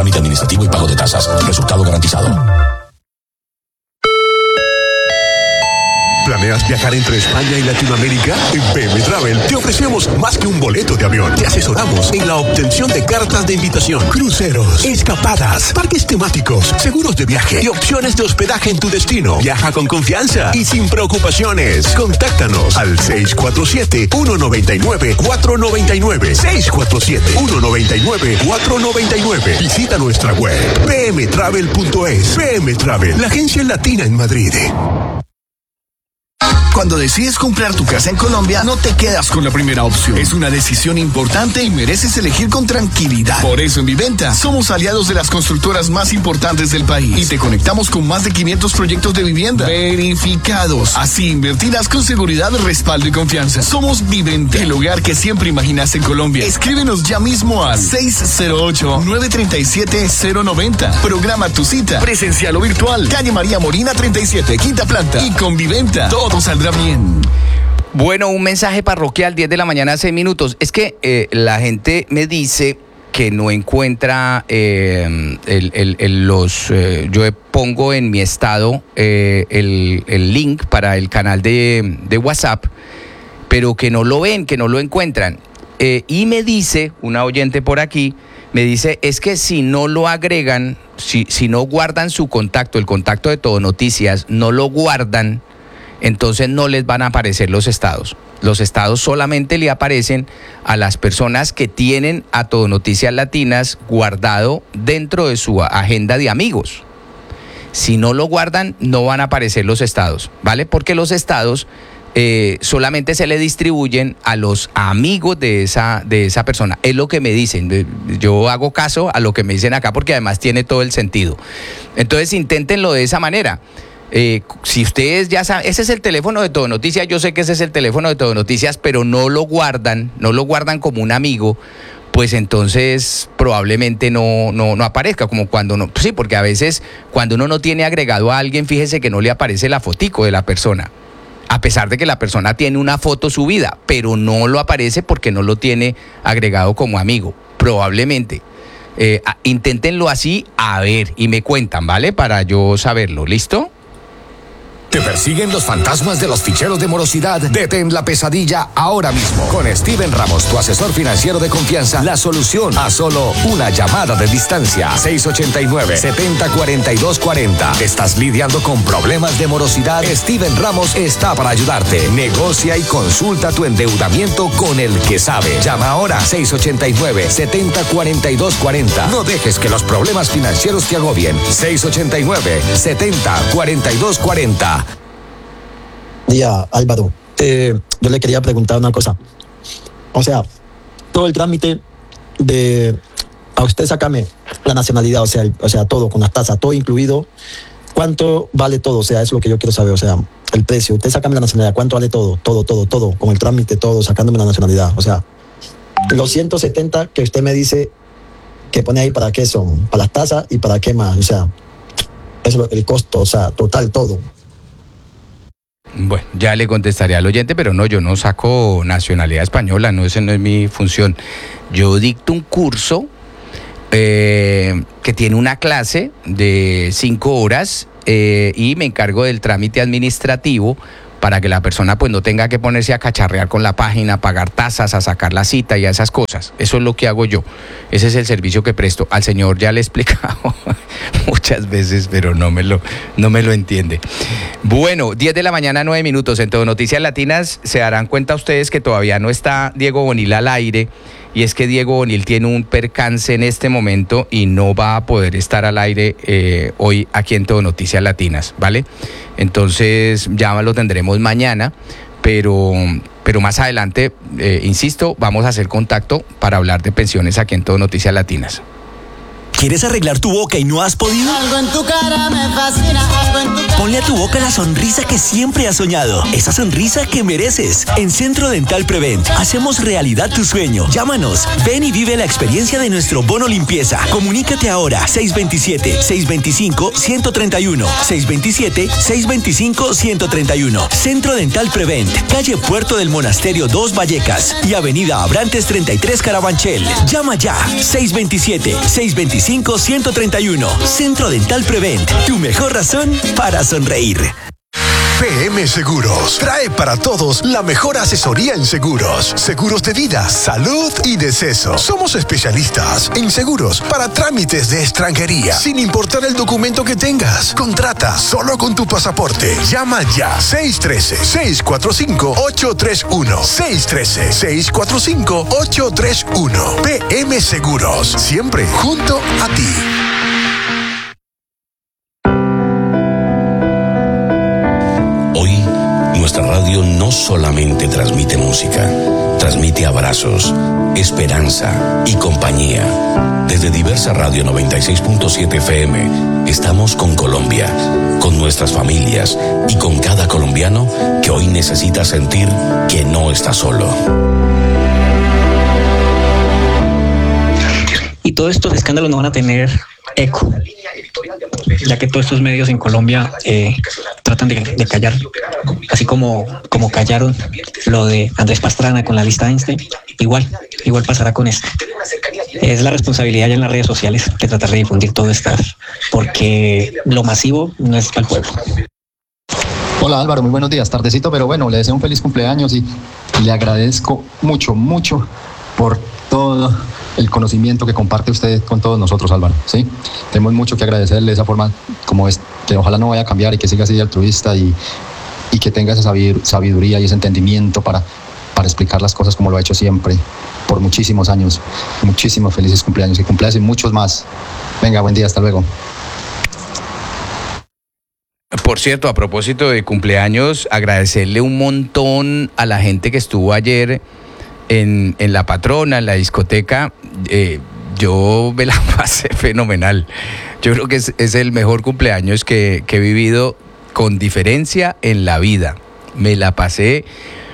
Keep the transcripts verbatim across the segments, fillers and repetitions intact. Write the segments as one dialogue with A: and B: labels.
A: Trámite administrativo y pago de tasas. Resultado garantizado.
B: ¿Planeas viajar entre España y Latinoamérica? En P M Travel te ofrecemos más que un boleto de avión. Te asesoramos en la obtención de cartas de invitación, cruceros, escapadas, parques temáticos, seguros de viaje y opciones de hospedaje en tu destino. Viaja con confianza y sin preocupaciones. Contáctanos al seis cuatro siete, uno nueve nueve, cuatro nueve nueve. seis cuatro siete, uno nueve nueve, cuatro nueve nueve. Visita nuestra web p m travel punto es. P M Travel, la agencia latina en Madrid.
C: Cuando decides comprar tu casa en Colombia, no te quedas con la primera opción. Es una decisión importante y mereces elegir con tranquilidad. Por eso en Viventa somos aliados de las constructoras más importantes del país y te conectamos con más de quinientos proyectos de vivienda verificados. Así invertirás con seguridad, respaldo y confianza. Somos Viventa, el hogar que siempre imaginaste en Colombia. Escríbenos ya mismo al seis cero ocho, nueve tres siete, cero nueve cero. Programa tu cita, presencial o virtual. Calle María Molina treinta y siete, quinta planta. Y con Viventa todo saldrá bien.
D: Bueno, un mensaje parroquial, diez de la mañana, seis minutos. Es que eh, la gente me dice que no encuentra eh, el, el, el, los... Eh, yo pongo en mi estado eh, el, el link para el canal de, de WhatsApp, pero que no lo ven, que no lo encuentran. Eh, y me dice, una oyente por aquí, me dice, es que si no lo agregan, si, si no guardan su contacto, el contacto de Todo Noticias, no lo guardan, entonces no les van a aparecer los estados. Los estados solamente le aparecen a las personas que tienen a Todo Noticias Latinas guardado dentro de su agenda de amigos. Si no lo guardan, no van a aparecer los estados, ¿vale? Porque los estados eh, solamente se le distribuyen a los amigos de esa, de esa persona. Es lo que me dicen. Yo hago caso a lo que me dicen acá porque además tiene todo el sentido. Entonces inténtenlo de esa manera. Eh, si ustedes ya saben, ese es el teléfono de Todo Noticias, yo sé que ese es el teléfono de Todo Noticias, pero no lo guardan, no lo guardan como un amigo, pues entonces probablemente no, no, no aparezca, como cuando no, sí, porque a veces cuando uno no tiene agregado a alguien, fíjese que no le aparece la fotico de la persona, a pesar de que la persona tiene una foto subida, pero no lo aparece porque no lo tiene agregado como amigo, probablemente. Eh, inténtenlo así, a ver, y me cuentan, ¿vale? Para yo saberlo, ¿listo?
A: ¿Te persiguen los fantasmas de los ficheros de morosidad? Detén la pesadilla ahora mismo. Con Steven Ramos, tu asesor financiero de confianza, la solución a solo una llamada de distancia. seis ocho nueve, siete cero cuatro dos cuatro cero. ¿Estás lidiando con problemas de morosidad? Steven Ramos está para ayudarte. Negocia y consulta tu endeudamiento con el que sabe. Llama ahora seis ocho nueve, siete cero cuatro dos cuatro cero. No dejes que los problemas financieros te agobien. seis ocho nueve, siete cero cuatro dos cuatro cero.
E: Día, Álvaro, eh, yo le quería preguntar una cosa. O sea, todo el trámite de a usted sácame la nacionalidad, o sea, el, o sea, todo con las tasas, todo incluido. ¿Cuánto vale todo? O sea, es lo que yo quiero saber, o sea, el precio. Usted sácame la nacionalidad, ¿cuánto vale todo? Todo, todo, todo, con el trámite, todo, sacándome la nacionalidad. O sea, los ciento setenta que usted me dice que pone ahí, ¿para qué son? Para las tasas y para qué más, o sea, eso es el costo, o sea, total, todo.
D: Bueno, ya le contestaré al oyente, pero no, yo no saco nacionalidad española, no, esa no es mi función. Yo dicto un curso eh, que tiene una clase de cinco horas eh, y me encargo del trámite administrativo para que la persona pues no tenga que ponerse a cacharrear con la página, a pagar tasas, a sacar la cita y a esas cosas. Eso es lo que hago yo. Ese es el servicio que presto. Al señor ya le he explicado muchas veces, pero no me lo, no me lo entiende. Bueno, diez de la mañana, nueve minutos. En Todo Noticias Latinas se darán cuenta ustedes que todavía no está Diego Bonil al aire. Y es que Diego Bonil tiene un percance en este momento y no va a poder estar al aire eh, hoy aquí en Todo Noticias Latinas, ¿vale? Entonces ya lo tendremos mañana, pero, pero más adelante, eh, insisto, vamos a hacer contacto para hablar de pensiones aquí en Todo Noticias Latinas.
F: ¿Quieres arreglar tu boca y no has podido?
G: Algo en tu cara me fascina, algo en tu cara.
F: Ponle a tu boca la sonrisa que siempre has soñado. Esa sonrisa que mereces. En Centro Dental Prevent hacemos realidad tu sueño. Llámanos. Ven y vive la experiencia de nuestro bono limpieza. Comunícate ahora. seis dos siete, seis dos cinco, uno tres uno. seis dos siete, seis dos cinco, uno tres uno. Centro Dental Prevent. Calle Puerto del Monasterio dos Vallecas y Avenida Abrantes treinta y tres Carabanchel. Llama ya. seis dos siete, seis dos cinco, cinco, ciento treinta y uno. Centro Dental Prevent, tu mejor razón para sonreír.
B: P M Seguros trae para todos la mejor asesoría en seguros, seguros de vida, salud y deceso. Somos especialistas en seguros para trámites de extranjería, sin importar el documento que tengas. Contrata solo con tu pasaporte. Llama ya seis uno tres, seis cuatro cinco, ocho tres uno. seis uno tres, seis cuatro cinco, ocho tres uno. P M Seguros, siempre junto a ti.
H: Nuestra radio no solamente transmite música, transmite abrazos, esperanza y compañía. Desde Diversa Radio noventa y seis punto siete F M, estamos con Colombia, con nuestras familias y con cada colombiano que hoy necesita sentir que no está solo.
I: Y todos estos escándalos no van a tener eco, ya que todos estos medios en Colombia eh, tratan de, de callar, así como, como callaron lo de Andrés Pastrana con la lista Einstein. Igual, igual pasará con esto. Es la responsabilidad ya en las redes sociales de tratar de difundir todo esto, porque lo masivo no es para el pueblo.
J: Hola Álvaro, muy buenos días, tardecito, pero bueno, le deseo un feliz cumpleaños y, y le agradezco mucho, mucho por todo el conocimiento que comparte usted con todos nosotros, Álvaro, ¿sí? Tenemos mucho que agradecerle de esa forma como es, que ojalá no vaya a cambiar y que siga así de altruista y, y que tenga esa sabiduría y ese entendimiento para, para explicar las cosas como lo ha hecho siempre, por muchísimos años. Muchísimos felices cumpleaños y cumpleaños y muchos más. Venga, buen día, hasta luego.
D: Por cierto, a propósito de cumpleaños, agradecerle un montón a la gente que estuvo ayer En, en La Patrona, en la discoteca. eh, yo me la pasé fenomenal. Yo creo que es, es el mejor cumpleaños que, que he vivido con diferencia en la vida. Me la pasé,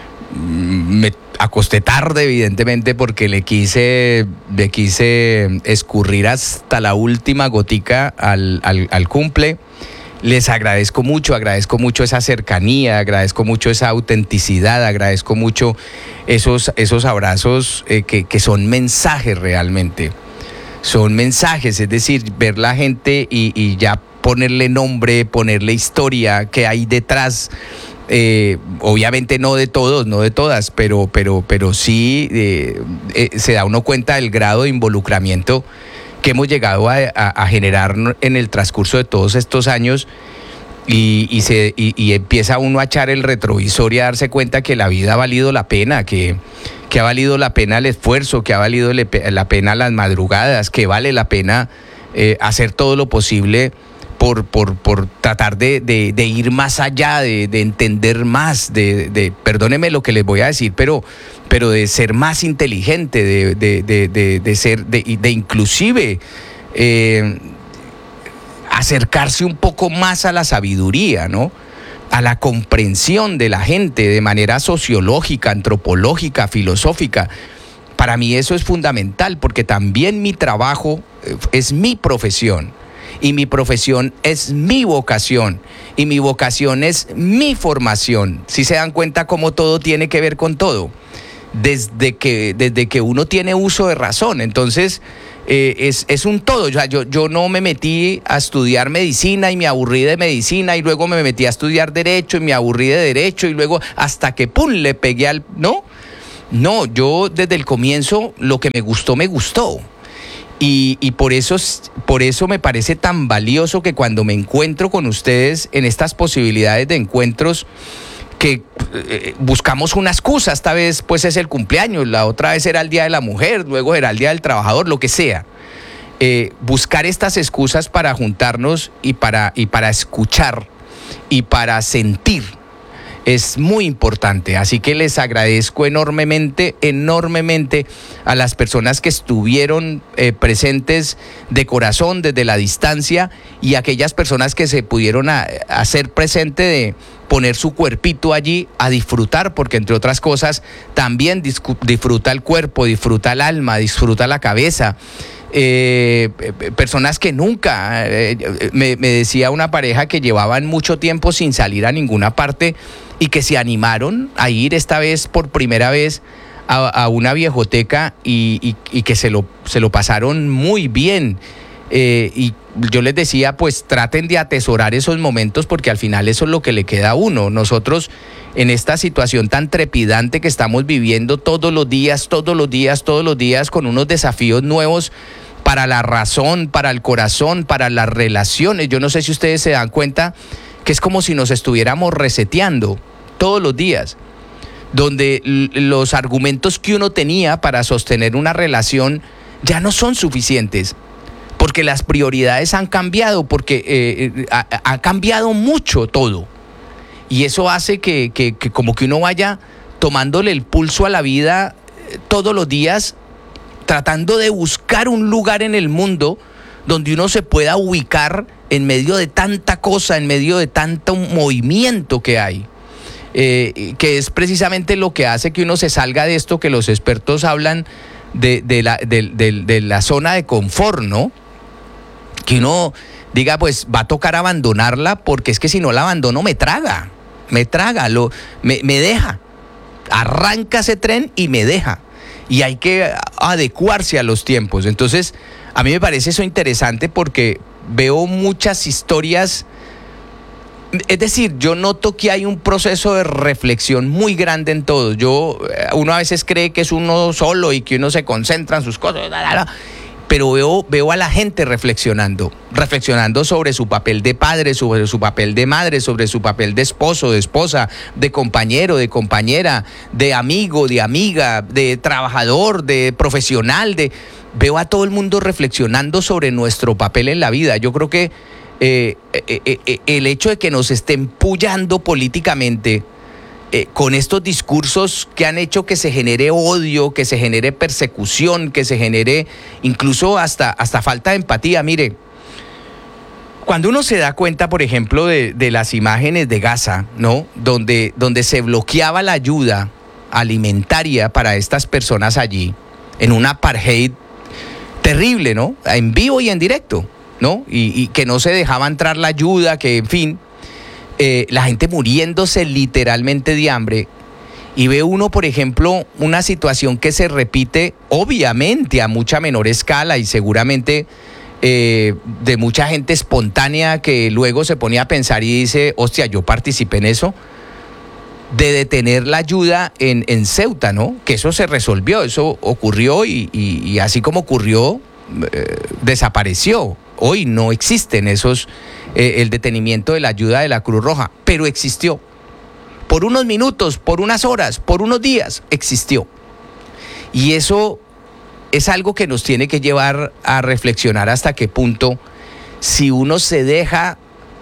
D: me acosté tarde evidentemente porque le quise, le quise escurrir hasta la última gotica al, al, al cumple. Les agradezco mucho, agradezco mucho esa cercanía, agradezco mucho esa autenticidad, agradezco mucho esos, esos abrazos eh, que, que son mensajes realmente. Son mensajes, es decir, ver la gente y, y ya ponerle nombre, ponerle historia que hay detrás. Eh, obviamente no de todos, no de todas, pero, pero, pero sí eh, eh, se da uno cuenta del grado de involucramiento que hemos llegado a, a, a generar en el transcurso de todos estos años y, y, se, y, y empieza uno a echar el retrovisor y a darse cuenta que la vida ha valido la pena, que, que ha valido la pena el esfuerzo, que ha valido le, la pena las madrugadas, que vale la pena eh, hacer todo lo posible por, por, por tratar de, de, de ir más allá, de, de entender más, de, de, perdónenme lo que les voy a decir, pero, pero de ser más inteligente, de, de, de, de, de ser, de, de inclusive eh, acercarse un poco más a la sabiduría, ¿no? A la comprensión de la gente de manera sociológica, antropológica, filosófica. Para mí eso es fundamental, porque también mi trabajo es mi profesión. Y mi profesión es mi vocación, y mi vocación es mi formación. Si se dan cuenta cómo todo tiene que ver con todo, desde que, desde que uno tiene uso de razón. Entonces, eh, es, es un todo. O sea, yo, yo no me metí a estudiar medicina y me aburrí de medicina, y luego me metí a estudiar derecho y me aburrí de derecho, y luego hasta que pum, le pegué al... No, no, yo desde el comienzo lo que me gustó, me gustó. Y, y por eso, por eso me parece tan valioso que cuando me encuentro con ustedes en estas posibilidades de encuentros, que eh, buscamos una excusa. Esta vez pues es el cumpleaños, la otra vez era el Día de la Mujer, luego era el Día del Trabajador, lo que sea. Eh, buscar estas excusas para juntarnos y para, y para escuchar y para sentir es muy importante. Así que les agradezco enormemente, enormemente a las personas que estuvieron eh, presentes de corazón desde la distancia, y a aquellas personas que se pudieron a, a hacer presente de poner su cuerpito allí a disfrutar, porque entre otras cosas también discu- disfruta el cuerpo, disfruta el alma, disfruta la cabeza. Eh, personas que nunca, eh, me, me decía una pareja que llevaban mucho tiempo sin salir a ninguna parte y que se animaron a ir esta vez por primera vez a, a una viejoteca y, y, y que se lo, se lo pasaron muy bien. Eh, y yo les decía, pues traten de atesorar esos momentos porque al final eso es lo que le queda a uno. Nosotros en esta situación tan trepidante que estamos viviendo todos los días, todos los días, todos los días, con unos desafíos nuevos para la razón, para el corazón, para las relaciones. Yo no sé si ustedes se dan cuenta que es como si nos estuviéramos reseteando todos los días, donde los argumentos que uno tenía para sostener una relación ya no son suficientes, porque las prioridades han cambiado, porque eh, ha, ha cambiado mucho todo. Y eso hace que, que, que como que uno vaya tomándole el pulso a la vida eh, todos los días, tratando de buscar un lugar en el mundo donde uno se pueda ubicar en medio de tanta cosa, en medio de tanto movimiento que hay. Eh, que es precisamente lo que hace que uno se salga de esto que los expertos hablan de, de, la, de, de, de la zona de confort, ¿no? Que uno diga, pues va a tocar abandonarla porque es que si no la abandono me traga, me traga, lo, me, me deja, arranca ese tren y me deja. Y hay que adecuarse a los tiempos. Entonces, a mí me parece eso interesante porque veo muchas historias. Es decir, yo noto que hay un proceso de reflexión muy grande en todo. Yo, uno a veces cree que es uno solo y que uno se concentra en sus cosas, pero veo, veo a la gente reflexionando, reflexionando sobre su papel de padre, sobre su papel de madre, sobre su papel de esposo, de esposa, de compañero, de compañera, de amigo, de amiga, de trabajador, de profesional. De... Veo a todo el mundo reflexionando sobre nuestro papel en la vida. Yo creo que Eh, eh, eh, el hecho de que nos estén pullando políticamente eh, con estos discursos que han hecho que se genere odio, que se genere persecución, que se genere incluso hasta, hasta falta de empatía. Mire, cuando uno se da cuenta, por ejemplo, de, de las imágenes de Gaza, ¿no? Donde, donde se bloqueaba la ayuda alimentaria para estas personas allí, en un apartheid terrible, ¿no? En vivo y en directo, ¿no? Y, y que no se dejaba entrar la ayuda, que en fin, eh, la gente muriéndose literalmente de hambre. Y ve uno, por ejemplo, una situación que se repite obviamente a mucha menor escala y seguramente eh, de mucha gente espontánea que luego se pone a pensar y dice, hostia, yo participé en eso, de detener la ayuda en, en Ceuta, ¿no? Que eso se resolvió, eso ocurrió y, y, y así como ocurrió, eh, desapareció. Hoy no existen esos, eh, el detenimiento de la ayuda de la Cruz Roja, pero existió. Por unos minutos, por unas horas, por unos días, existió. Y eso es algo que nos tiene que llevar a reflexionar hasta qué punto, si uno se deja,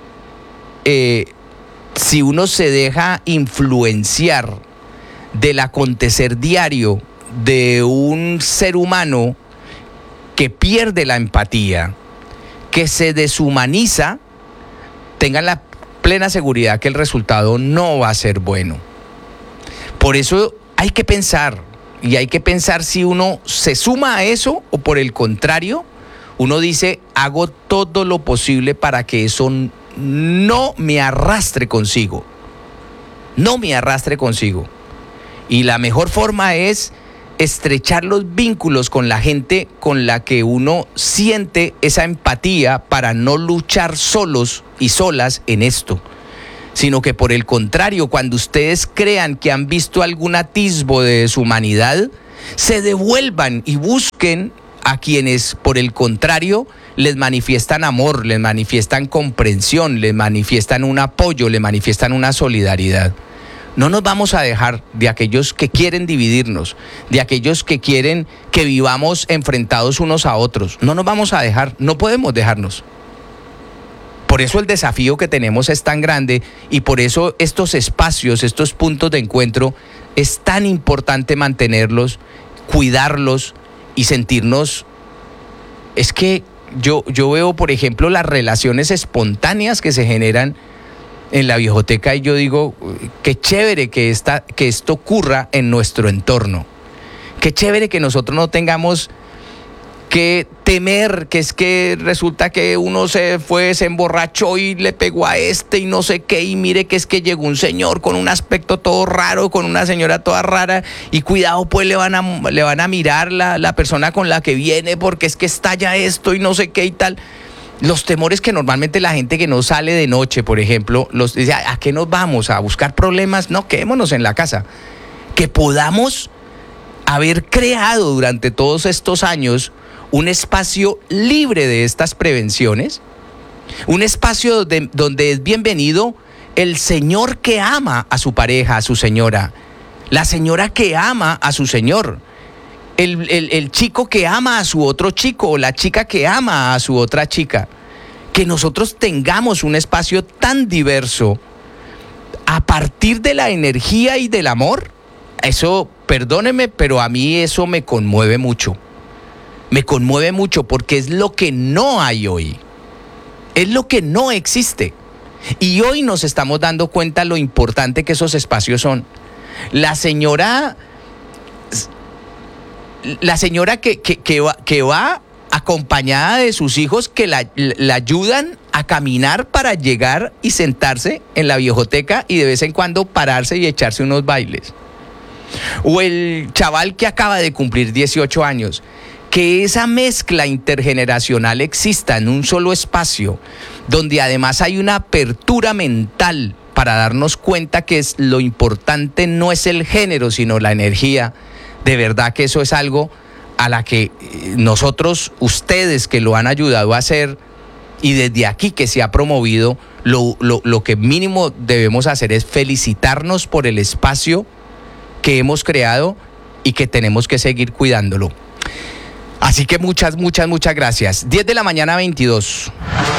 D: eh, si uno se deja influenciar del acontecer diario de un ser humano que pierde la empatía, que se deshumaniza, tengan la plena seguridad que el resultado no va a ser bueno. Por eso hay que pensar, y hay que pensar si uno se suma a eso o por el contrario, uno dice, hago todo lo posible para que eso no me arrastre consigo, no me arrastre consigo. Y la mejor forma es estrechar los vínculos con la gente con la que uno siente esa empatía para no luchar solos y solas en esto, sino que por el contrario, cuando ustedes crean que han visto algún atisbo de deshumanidad, se devuelvan y busquen a quienes por el contrario les manifiestan amor, les manifiestan comprensión, les manifiestan un apoyo, les manifiestan una solidaridad. No nos vamos a dejar de aquellos que quieren dividirnos, de aquellos que quieren que vivamos enfrentados unos a otros. No nos vamos a dejar, no podemos dejarnos. Por eso el desafío que tenemos es tan grande y por eso estos espacios, estos puntos de encuentro, es tan importante mantenerlos, cuidarlos y sentirnos. Es que yo, yo veo, por ejemplo, las relaciones espontáneas que se generan en la Viejoteca y yo digo, qué chévere que, esta, que esto ocurra en nuestro entorno. Qué chévere que nosotros no tengamos que temer, que es que resulta que uno se fue, se emborrachó y le pegó a este y no sé qué, y mire que es que llegó un señor con un aspecto todo raro, con una señora toda rara, y cuidado pues le van a, le van a mirar la, la persona con la que viene porque es que estalla esto y no sé qué y tal. Los temores que normalmente la gente que no sale de noche, por ejemplo, los dice, ¿a qué nos vamos? ¿A buscar problemas? No, quedémonos en la casa. Que podamos haber creado durante todos estos años un espacio libre de estas prevenciones, un espacio donde, donde es bienvenido el señor que ama a su pareja, a su señora, la señora que ama a su señor, el, el, el chico que ama a su otro chico o la chica que ama a su otra chica. Que nosotros tengamos un espacio tan diverso a partir de la energía y del amor, eso, perdóneme, pero a mí eso me conmueve mucho. Me conmueve mucho porque es lo que no hay hoy. Es lo que no existe. Y hoy nos estamos dando cuenta lo importante que esos espacios son. La señora, la señora que, que, que, va, que va acompañada de sus hijos que la, la ayudan a caminar para llegar y sentarse en la viejoteca y de vez en cuando pararse y echarse unos bailes. O el chaval que acaba de cumplir dieciocho años. Que esa mezcla intergeneracional exista en un solo espacio, donde además hay una apertura mental para darnos cuenta que es, lo importante no es el género, sino la energía. De verdad que eso es algo a la que nosotros, ustedes que lo han ayudado a hacer, y desde aquí que se ha promovido, lo, lo, lo que mínimo debemos hacer es felicitarnos por el espacio que hemos creado y que tenemos que seguir cuidándolo. Así que muchas, muchas, muchas gracias. diez de la mañana, veintidós.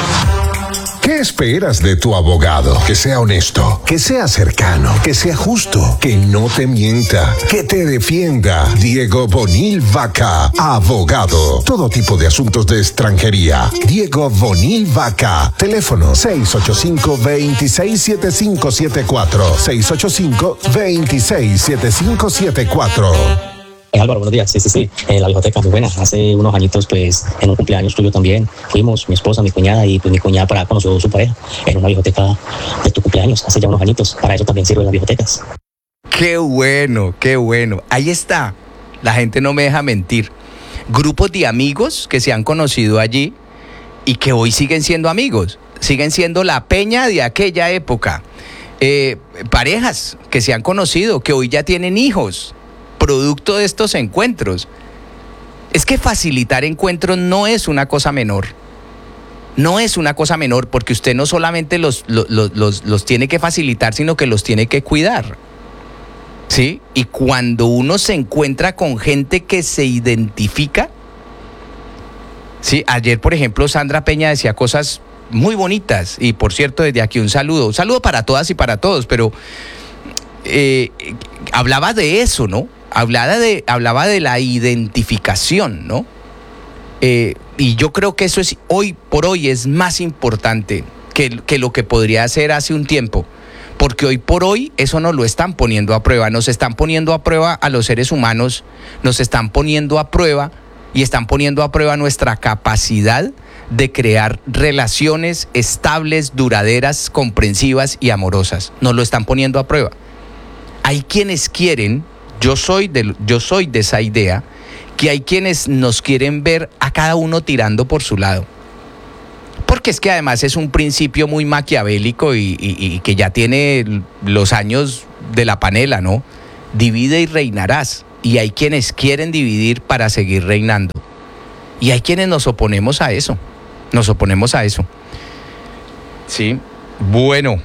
B: ¿Qué esperas de tu abogado? Que sea honesto, que sea cercano, que sea justo, que no te mienta, que te defienda. Diego Bonil Vaca, abogado. Todo tipo de asuntos de extranjería. Diego Bonil Vaca. Teléfono seis ocho cinco, dos seis siete cinco siete cuatro. seis ocho cinco, dos seis siete cinco siete cuatro.
I: Eh, Álvaro, buenos días. Sí, sí, sí. Eh, la biblioteca muy buena. Hace unos añitos, pues, en un cumpleaños tuyo también, fuimos, mi esposa, mi cuñada y pues mi cuñada para conocer su pareja en una biblioteca de tu cumpleaños, hace ya unos añitos. Para eso también sirven las bibliotecas.
D: Qué bueno, qué bueno. Ahí está. La gente no me deja mentir. Grupos de amigos que se han conocido allí y que hoy siguen siendo amigos. Siguen siendo la peña de aquella época. Eh, parejas que se han conocido, que hoy ya tienen hijos, producto de estos encuentros. Es que facilitar encuentros no es una cosa menor. No es una cosa menor porque usted no solamente los, los, los, los tiene que facilitar, sino que los tiene que cuidar. ¿Sí? Y cuando uno se encuentra con gente que se identifica, ¿sí? Ayer, por ejemplo, Sandra Peña decía cosas muy bonitas. Y por cierto, desde aquí un saludo. Un saludo para todas y para todos, pero eh, hablaba de eso, ¿no? Hablaba de, hablaba de la identificación, ¿no? Eh, y yo creo que eso es hoy por hoy es más importante que, que lo que podría ser hace un tiempo. Porque hoy por hoy eso nos lo están poniendo a prueba. Nos están poniendo a prueba a los seres humanos, nos están poniendo a prueba y están poniendo a prueba nuestra capacidad de crear relaciones estables, duraderas, comprensivas y amorosas. Nos lo están poniendo a prueba. Hay quienes quieren... Yo soy, de, yo soy de esa idea, que hay quienes nos quieren ver a cada uno tirando por su lado. Porque es que además es un principio muy maquiavélico y, y, y que ya tiene los años de la panela, ¿no? Divide y reinarás. Y hay quienes quieren dividir para seguir reinando. Y hay quienes nos oponemos a eso. Nos oponemos a eso. Sí, bueno.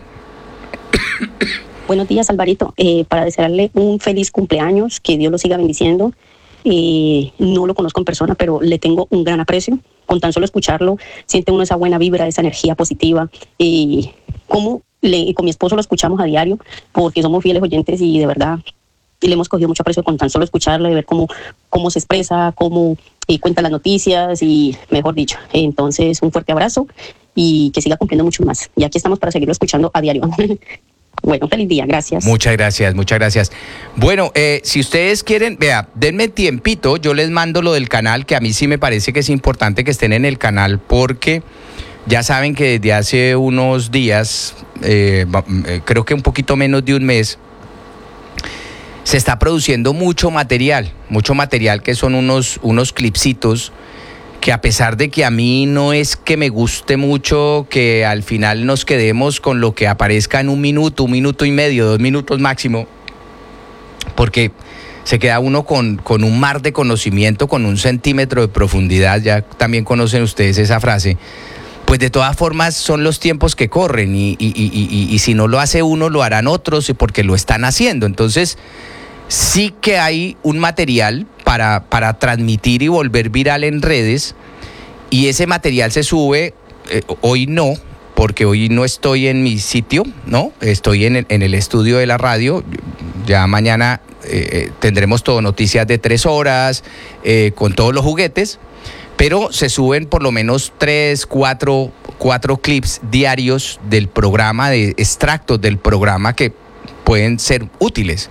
K: Buenos días, Alvarito. Eh, para desearle un feliz cumpleaños, que Dios lo siga bendiciendo. Eh, no lo conozco en persona, pero le tengo un gran aprecio. Con tan solo escucharlo, siente uno esa buena vibra, esa energía positiva. Y como le, con mi esposo lo escuchamos a diario, porque somos fieles oyentes y de verdad y le hemos cogido mucho aprecio con tan solo escucharlo, de ver cómo, cómo se expresa, cómo eh, cuenta las noticias y mejor dicho. Entonces, un fuerte abrazo y que siga cumpliendo mucho más. Y aquí estamos para seguirlo escuchando a diario. Bueno, feliz día, gracias.
D: Muchas gracias, muchas gracias. Bueno, eh, si ustedes quieren, vea, denme tiempito, yo les mando lo del canal, que a mí sí me parece que es importante que estén en el canal, porque ya saben que desde hace unos días, eh, creo que un poquito menos de un mes, se está produciendo mucho material, mucho material que son unos, unos clipsitos que a pesar de que a mí no es que me guste mucho que al final nos quedemos con lo que aparezca en un minuto, un minuto y medio, dos minutos máximo, porque se queda uno con, con un mar de conocimiento, con un centímetro de profundidad, ya también conocen ustedes esa frase, pues de todas formas son los tiempos que corren y, y, y, y, y si no lo hace uno, lo harán otros porque lo están haciendo. Entonces, sí que hay un material para, para transmitir y volver viral en redes, y ese material se sube, eh, hoy no, porque hoy no estoy en mi sitio, ¿no? Estoy en el, en el estudio de la radio, ya mañana eh, tendremos todo, noticias de tres horas, eh, con todos los juguetes, pero se suben por lo menos tres, cuatro, cuatro clips diarios del programa, de extractos del programa que pueden ser útiles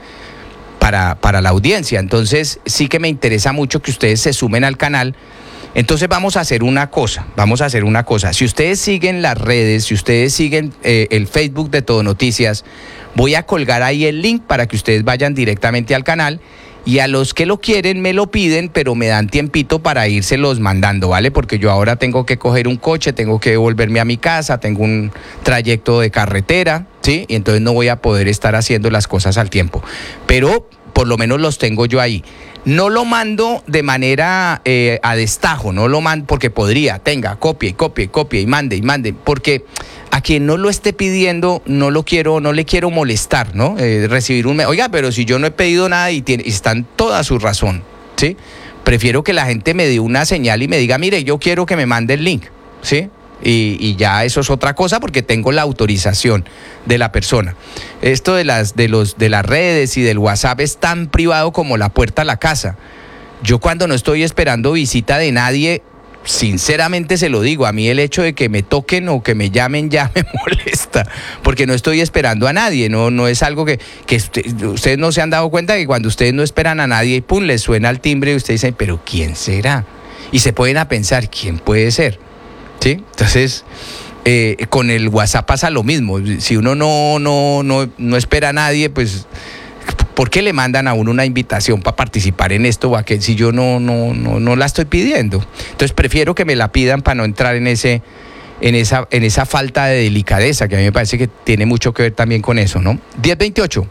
D: para, para la audiencia. Entonces sí que me interesa mucho que ustedes se sumen al canal. Entonces vamos a hacer una cosa, vamos a hacer una cosa. Si ustedes siguen las redes, si ustedes siguen eh, el Facebook de Todo Noticias, voy a colgar ahí el link para que ustedes vayan directamente al canal, y a los que lo quieren me lo piden, pero me dan tiempito para írselos mandando, ¿vale? Porque yo ahora tengo que coger un coche, tengo que volverme a mi casa, tengo un trayecto de carretera, ¿sí? Y entonces no voy a poder estar haciendo las cosas al tiempo. Pero por lo menos los tengo yo ahí. No lo mando de manera eh, a destajo, no lo mando porque podría, tenga, copie, copie, copie y mande y mande, porque a quien no lo esté pidiendo no lo quiero, no le quiero molestar, ¿no? Eh, recibir un, oiga, pero si yo no he pedido nada y, tiene, y está en toda su razón, ¿sí? Prefiero que la gente me dé una señal y me diga, mire, yo quiero que me mande el link, ¿sí? Y, y ya eso es otra cosa porque tengo la autorización de la persona. Esto de las, de los, de las redes y del WhatsApp es tan privado como la puerta a la casa. Yo cuando no estoy esperando visita de nadie, sinceramente se lo digo, a mí el hecho de que me toquen o que me llamen ya me molesta, porque no estoy esperando a nadie, no, no es algo que, que usted, ustedes no se han dado cuenta que cuando ustedes no esperan a nadie y pum, les suena el timbre y ustedes dicen, pero ¿quién será? Y se pueden a pensar, ¿quién puede ser? ¿Sí? Entonces, eh, con el WhatsApp pasa lo mismo. Si uno no, no, no, no espera a nadie, pues, ¿por qué le mandan a uno una invitación para participar en esto o aquel si yo no, no, no, no la estoy pidiendo? Entonces, prefiero que me la pidan para no entrar en ese, en esa, en esa falta de delicadeza, que a mí me parece que tiene mucho que ver también con eso, ¿no? diez veintiocho.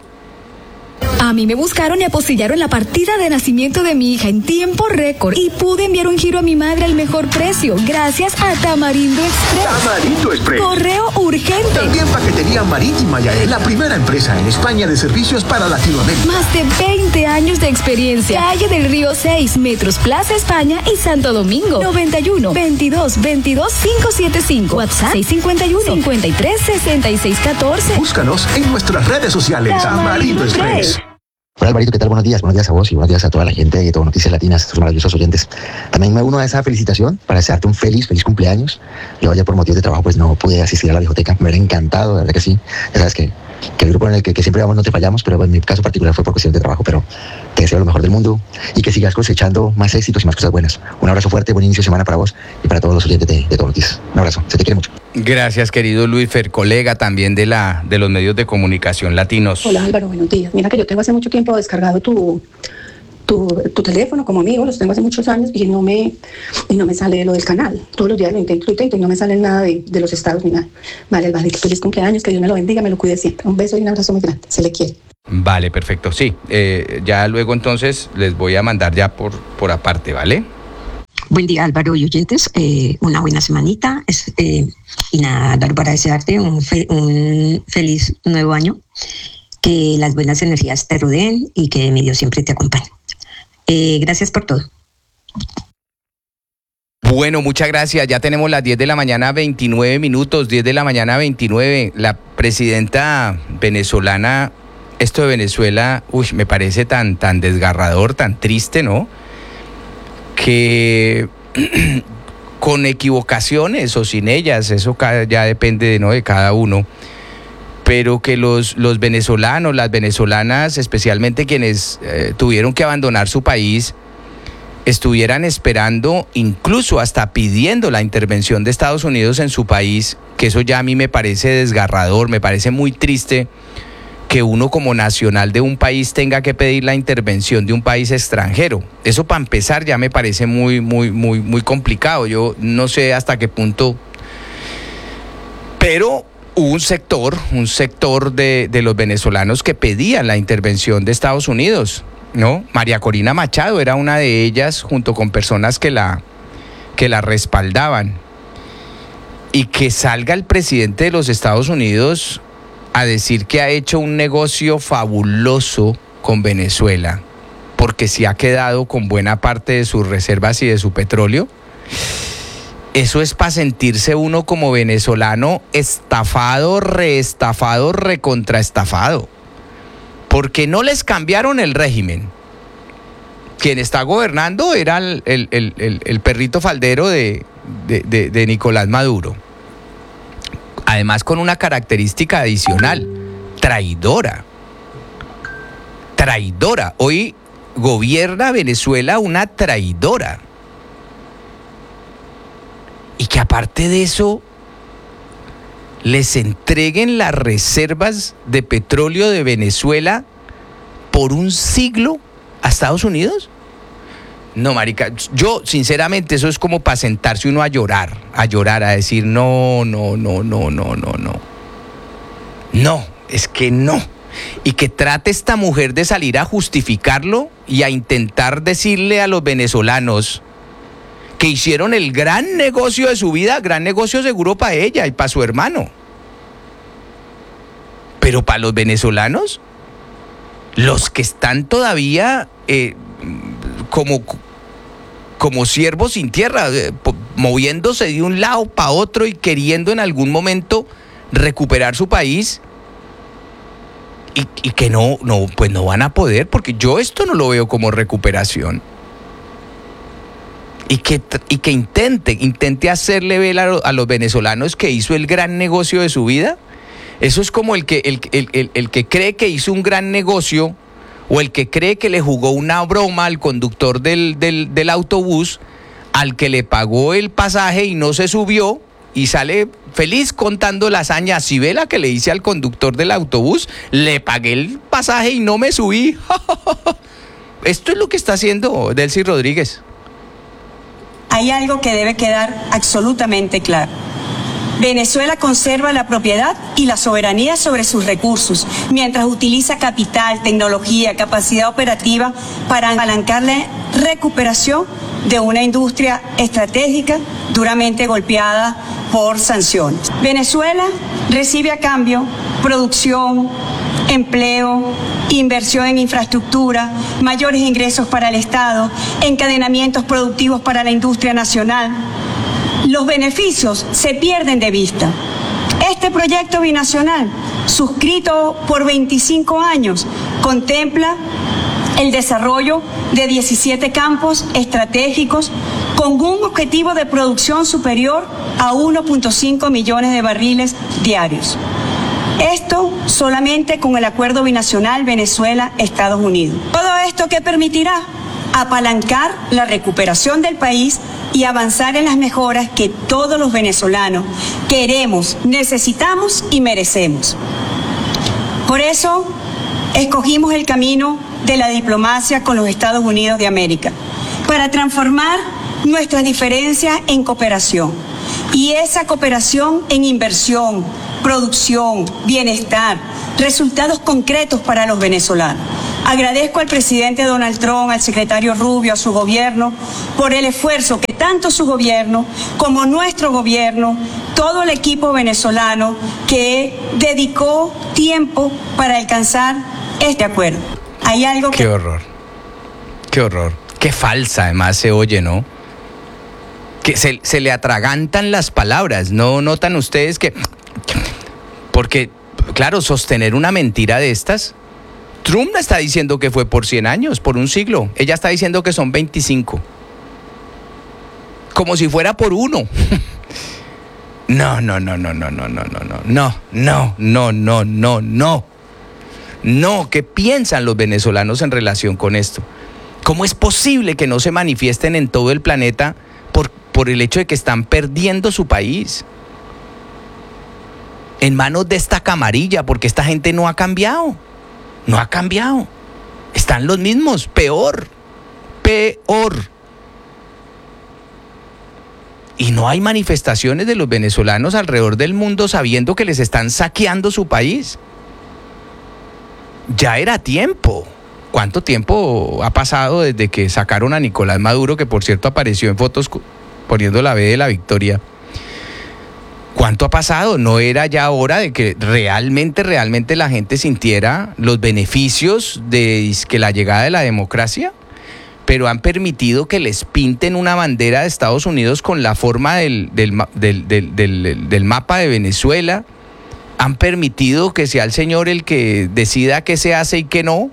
L: A mí me buscaron y apostillaron la partida de nacimiento de mi hija en tiempo récord y pude enviar un giro a mi madre al mejor precio gracias a Tamarindo Express.
B: Tamarindo Express.
L: Correo urgente.
B: También paquetería marítima Yael, la primera empresa en España de servicios para Latinoamérica.
L: Más de veinte años de experiencia. Calle del Río seis, Metros Plaza España y Santo Domingo. noventa y uno, veintidós, veintidós, quinientos setenta y cinco. WhatsApp seis cincuenta y uno, cincuenta y tres, sesenta y seis catorce.
B: Búscanos en nuestras redes sociales. Tamarindo Express.
M: Hola Alvarito, ¿qué tal? Buenos días, buenos días a vos y buenos días a toda la gente de Todo Noticias Latinas, sus maravillosos oyentes. También me uno a esa felicitación para desearte un feliz, feliz cumpleaños. Yo ayer por motivos de trabajo pues no pude asistir a la biblioteca, me hubiera encantado, de verdad que sí. Ya sabes que, que el grupo en el que, que siempre vamos no te fallamos, pero en mi caso particular fue por cuestión de trabajo, pero te deseo lo mejor del mundo y que sigas cosechando más éxitos y más cosas buenas. Un abrazo fuerte, buen inicio de semana para vos y para todos los oyentes de, de Todo Noticias. Un abrazo, se te quiere mucho.
D: Gracias, querido Luis Fer, colega también de la de los medios de comunicación latinos.
N: Hola Álvaro, buenos días. Mira que yo tengo hace mucho tiempo descargado tu, tu, tu teléfono como amigo, los tengo hace muchos años y no me y no me sale lo del canal. Todos los días lo intento, lo intento y no me sale nada de, de los estados ni nada. Vale, Álvaro, feliz cumpleaños, que Dios me lo bendiga, me lo cuide siempre. Un beso y un abrazo muy grande, se le quiere.
D: Vale, perfecto, sí. Eh, ya luego entonces les voy a mandar ya por, por aparte, ¿vale?
O: Buen día Álvaro y oyentes, eh, una buena semanita es, eh, y nada, Álvaro, para desearte un, fe, un feliz nuevo año, que las buenas energías te rodeen y que mi Dios siempre te acompañe. Eh, gracias por todo.
D: Bueno, muchas gracias, ya tenemos las diez de la mañana, veintinueve minutos, diez de la mañana, veintinueve, la presidenta venezolana, esto de Venezuela, uy, me parece tan, tan desgarrador, tan triste, ¿no? Que con equivocaciones o sin ellas, eso ya depende de, ¿no? de cada uno, pero que los, los venezolanos, las venezolanas, especialmente quienes eh, tuvieron que abandonar su país, estuvieran esperando, incluso hasta pidiendo la intervención de Estados Unidos en su país, que eso ya a mí me parece desgarrador, me parece muy triste que uno como nacional de un país tenga que pedir la intervención de un país extranjero. Eso para empezar ya me parece muy, muy, muy, muy complicado. Yo no sé hasta qué punto, pero hubo un sector, un sector de, de los venezolanos que pedían la intervención de Estados Unidos, ¿no? María Corina Machado era una de ellas, junto con personas que la, que la respaldaban. Y que salga el presidente de los Estados Unidos a decir que ha hecho un negocio fabuloso con Venezuela, porque se ha quedado con buena parte de sus reservas y de su petróleo. Eso es para sentirse uno como venezolano estafado, reestafado, recontraestafado. Porque no les cambiaron el régimen. Quien está gobernando era el, el, el, el perrito faldero de, de, de, de Nicolás Maduro. Además con una característica adicional, traidora. Traidora. Hoy gobierna Venezuela una traidora. Y que aparte de eso, les entreguen las reservas de petróleo de Venezuela por un siglo a Estados Unidos. No, marica, yo sinceramente eso es como para sentarse uno a llorar, a llorar, a decir no, no, no, no, no, no, no. No, es que no. Y que trate esta mujer de salir a justificarlo y a intentar decirle a los venezolanos que hicieron el gran negocio de su vida, gran negocio seguro para ella y para su hermano. Pero para los venezolanos, los que están todavía eh, como, como siervos sin tierra, eh, moviéndose de un lado para otro y queriendo en algún momento recuperar su país, y, y que no, no, pues no van a poder, porque yo esto no lo veo como recuperación. Y que, y que intente, intente hacerle ver a, a los venezolanos que hizo el gran negocio de su vida. Eso es como el que, el, el, el, el que cree que hizo un gran negocio, o el que cree que le jugó una broma al conductor del, del, del autobús, al que le pagó el pasaje y no se subió, y sale feliz contando la hazaña. Si ve la que le hice al conductor del autobús, le pagué el pasaje y no me subí. Esto es lo que está haciendo Delcy Rodríguez.
P: Hay algo que debe quedar absolutamente claro. Venezuela conserva la propiedad y la soberanía sobre sus recursos, mientras utiliza capital, tecnología, capacidad operativa para apalancar la recuperación de una industria estratégica duramente golpeada por sanciones. Venezuela recibe a cambio producción, empleo, inversión en infraestructura, mayores ingresos para el Estado, encadenamientos productivos para la industria nacional. Los beneficios se pierden de vista. Este proyecto binacional, suscrito por veinticinco años, contempla el desarrollo de diecisiete campos estratégicos con un objetivo de producción superior a uno punto cinco millones de barriles diarios. Esto solamente con el acuerdo binacional Venezuela-Estados Unidos. ¿Todo esto qué permitirá? Apalancar la recuperación del país y avanzar en las mejoras que todos los venezolanos queremos, necesitamos y merecemos. Por eso escogimos el camino de la diplomacia con los Estados Unidos de América, para transformar nuestras diferencias en cooperación, y esa cooperación en inversión, producción, bienestar, resultados concretos para los venezolanos. Agradezco al presidente Donald Trump, al secretario Rubio, a su gobierno, por el esfuerzo que tanto su gobierno como nuestro gobierno, todo el equipo venezolano que dedicó tiempo para alcanzar este acuerdo. Hay algo que...
D: Qué horror, qué horror, qué falsa además se oye, ¿no? Que se, se le atragantan las palabras, ¿no notan ustedes que...? Porque, claro, sostener una mentira de estas... Trump está diciendo que fue por cien años, por un siglo. Ella está diciendo que son veinticinco. Como si fuera por uno. No, no, no, no, no, no, no, no, no, no, no, no, no, no, no. No, ¿qué piensan los venezolanos en relación con esto? ¿Cómo es posible que no se manifiesten en todo el planeta por, por el hecho de que están perdiendo su país? En manos de esta camarilla, porque esta gente no ha cambiado. No ha cambiado. Están los mismos, peor, peor. Y no hay manifestaciones de los venezolanos alrededor del mundo sabiendo que les están saqueando su país. Ya era tiempo. ¿Cuánto tiempo ha pasado desde que sacaron a Nicolás Maduro, que por cierto apareció en fotos poniendo la B de la victoria? ¿Cuánto ha pasado? ¿No era ya hora de que realmente, realmente la gente sintiera los beneficios de que la llegada de la democracia? Pero han permitido que les pinten una bandera de Estados Unidos con la forma del, del, del, del, del, del mapa de Venezuela. Han permitido que sea el señor el que decida qué se hace y qué no.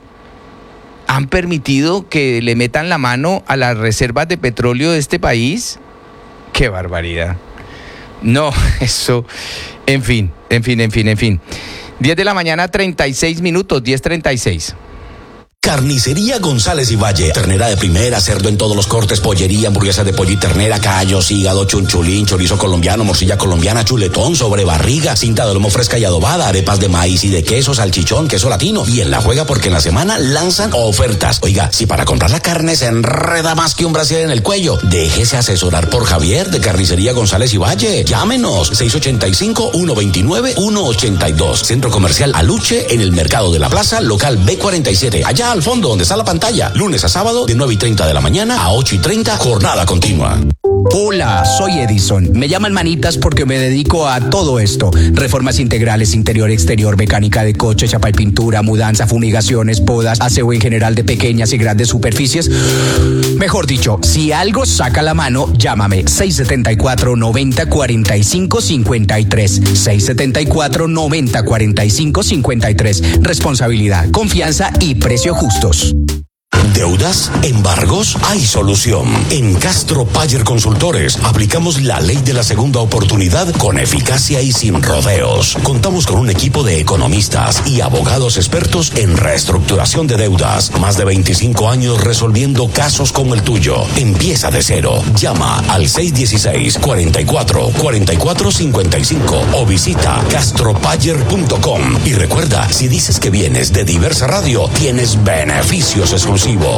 D: Han permitido que le metan la mano a las reservas de petróleo de este país. ¡Qué barbaridad! No, eso, en fin, en fin, en fin, en fin. diez de la mañana, treinta y seis minutos, diez treinta y seis.
H: Carnicería González y Valle. Ternera de primera, cerdo en todos los cortes, pollería, hamburguesa de pollo y ternera, callos, hígado, chunchulín, chorizo colombiano, morcilla colombiana, chuletón, sobrebarriga, cinta de lomo fresca y adobada, arepas de maíz y de queso, salchichón, queso latino. Y en la juega porque en la semana lanzan ofertas. Oiga, si para comprar la carne se enreda más que un brasier en el cuello, déjese asesorar por Javier de Carnicería González y Valle. Llámenos seis ocho cinco, uno dos nueve, uno ocho dos. Centro Comercial Aluche en el Mercado de la Plaza, local B cuarenta y siete. Allá al fondo donde está la pantalla, lunes a sábado de nueve y treinta de la mañana a ocho y treinta, jornada continua.
Q: Hola, soy Edison. Me llaman manitas porque me dedico a todo esto. Reformas integrales, interior, exterior, mecánica de coche, chapa y pintura, mudanza, fumigaciones, podas, aseo en general de pequeñas y grandes superficies. Mejor dicho, si algo saca la mano, llámame seis setenta y cuatro, noventa, cuarenta y cinco, cincuenta y tres. seis setenta y cuatro, noventa, cuarenta y cinco, cincuenta y tres. Responsabilidad, confianza y precio justos.
H: ¿Deudas? ¿Embargos? Hay solución. En Castro Payer Consultores aplicamos la ley de la segunda oportunidad con eficacia y sin rodeos. Contamos con un equipo de economistas y abogados expertos en reestructuración de deudas. Más de veinticinco años resolviendo casos como el tuyo. Empieza de cero. Llama al seis uno seis, cuatro cuatro, cuatro cuatro cinco cinco o visita castropayer punto com. Y recuerda, si dices que vienes de Diversa Radio, tienes beneficios exclusivos.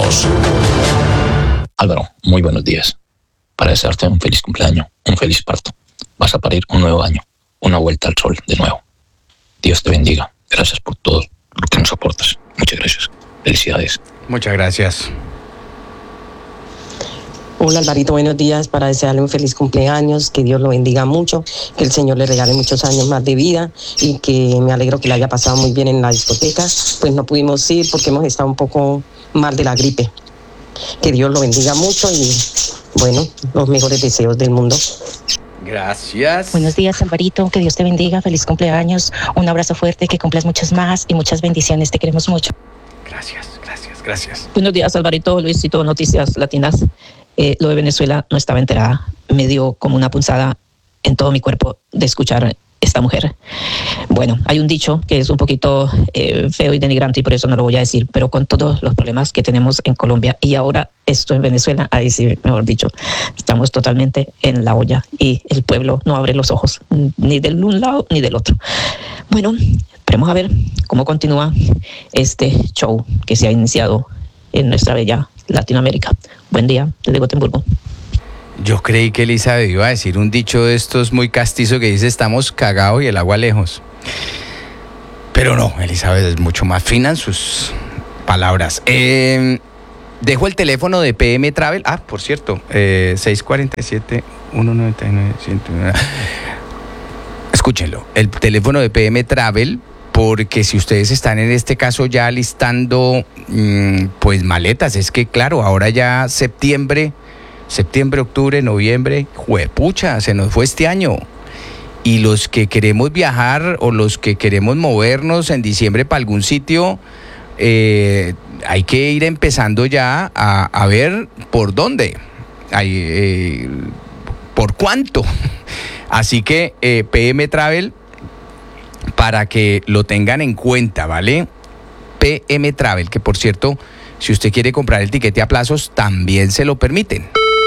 R: Álvaro, muy buenos días. Para desearte un feliz cumpleaños, un feliz parto. Vas a parir un nuevo año, una vuelta al sol de nuevo. Dios te bendiga. Gracias por todo lo que nos aportas. Muchas gracias. Felicidades.
D: Muchas gracias.
S: Hola Alvarito, buenos días. Para desearle un feliz cumpleaños, que Dios lo bendiga mucho, que el Señor le regale muchos años más de vida y que me alegro que le haya pasado muy bien en la discoteca. Pues no pudimos ir porque hemos estado un poco mal de la gripe. Que Dios lo bendiga mucho y bueno, los mejores deseos del mundo.
D: Gracias.
T: Buenos días, Alvarito, que Dios te bendiga, feliz cumpleaños, un abrazo fuerte, que cumplas muchos más y muchas bendiciones, te queremos mucho.
D: Gracias, gracias, gracias.
U: Buenos días, Alvarito, Luisito, Noticias Latinas. Eh, lo de Venezuela no estaba enterada, me dio como una punzada en todo mi cuerpo de escuchar esta mujer. Bueno, hay un dicho que es un poquito eh, feo y denigrante y por eso no lo voy a decir, pero con todos los problemas que tenemos en Colombia y ahora esto en Venezuela, ahí sí, mejor dicho, estamos totalmente en la olla y el pueblo no abre los ojos, ni del un lado ni del otro. Bueno, esperemos a ver cómo continúa este show que se ha iniciado en nuestra bella Latinoamérica. Buen día, desde Gotemburgo.
D: Yo creí que Elizabeth iba a decir un dicho de estos muy castizo que dice estamos cagados y el agua lejos. Pero no, Elizabeth es mucho más fina en sus palabras. Eh, dejo el teléfono de P M Travel. Ah, por cierto, eh, seis cuatro siete, uno nueve nueve, uno cero uno. Escúchenlo, el teléfono de P M Travel, porque si ustedes están en este caso ya alistando mmm, pues maletas, es que claro, ahora ya septiembre... Septiembre, octubre, noviembre, juepucha, se nos fue este año. Y los que queremos viajar o los que queremos movernos en diciembre para algún sitio, eh, hay que ir empezando ya a, a ver por dónde, hay, eh, por cuánto. Así que eh, P M Travel, para que lo tengan en cuenta, ¿vale? P M Travel, que por cierto, si usted quiere comprar el tiquete a plazos, también se lo permiten.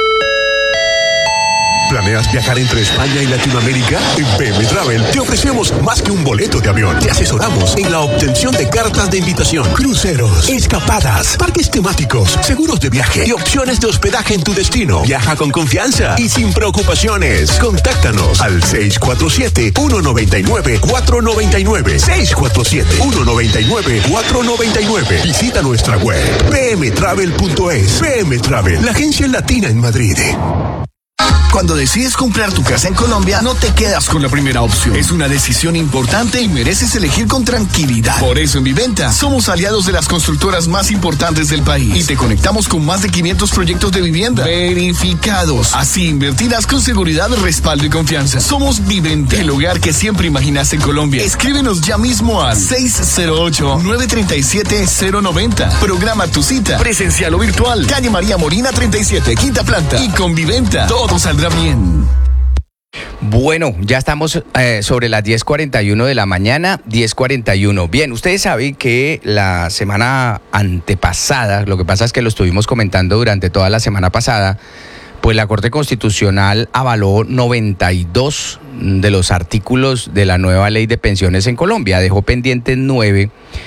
B: ¿Planeas viajar entre España y Latinoamérica? En P M Travel te ofrecemos más que un boleto de avión. Te asesoramos en la obtención de cartas de invitación, cruceros, escapadas, parques temáticos, seguros de viaje y opciones de hospedaje en tu destino. Viaja con confianza y sin preocupaciones. Contáctanos al seis cuatro siete, uno nueve nueve, cuatro nueve nueve. seis cuatro siete, uno nueve nueve, cuatro nueve nueve. Visita nuestra web p m travel punto es. P M Travel, la agencia latina en Madrid.
C: Cuando decides comprar tu casa en Colombia, no te quedas con la primera opción. Es una decisión importante y mereces elegir con tranquilidad. Por eso en Viventa somos aliados de las constructoras más importantes del país y te conectamos con más de quinientos proyectos de vivienda verificados. Así invertirás con seguridad, respaldo y confianza. Somos Viventa, el hogar que siempre imaginaste en Colombia. Escríbenos ya mismo al seis cero ocho, nueve tres siete, cero nueve cero. Programa tu cita, presencial o virtual. Calle María Molina treinta y siete, quinta planta. Y con Viventa todo saldrá bien.
D: Bueno, ya estamos eh, sobre las diez cuarenta y uno de la mañana, diez cuarenta y uno. Bien, ustedes saben que la semana antepasada, lo que pasa es que lo estuvimos comentando durante toda la semana pasada, pues la Corte Constitucional avaló noventa y dos de los artículos de la nueva ley de pensiones en Colombia, dejó pendientes nueve.